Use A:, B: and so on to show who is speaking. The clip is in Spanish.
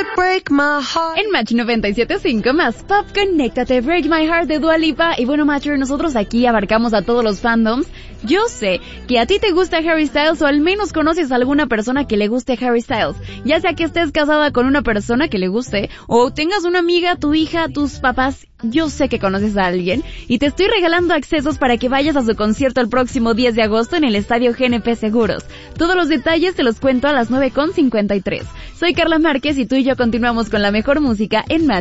A: En Match 97.5 más Pop, conéctate, Break My Heart de Dua Lipa. Y bueno, Matcher, nosotros aquí abarcamos a todos los fandoms. Yo sé que a ti te gusta Harry Styles, o al menos conoces a alguna persona que le guste Harry Styles. Ya sea que estés casada con una persona que le guste, o tengas una amiga, tu hija, tus papás. Yo sé que conoces a alguien y te estoy regalando accesos para que vayas a su concierto el próximo 10 de agosto en el Estadio GNP Seguros. Todos los detalles te los cuento a las 9:53. Soy Carla Márquez y tú y yo continuamos con la mejor música en Match.